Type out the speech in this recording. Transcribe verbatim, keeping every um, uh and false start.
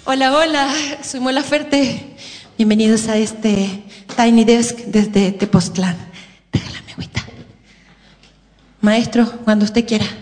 Hola, hola, soy Mola Ferte. Bienvenidos a este Tiny Desk desde Tepoztlán. Regálame agüita. Maestro, cuando usted quiera.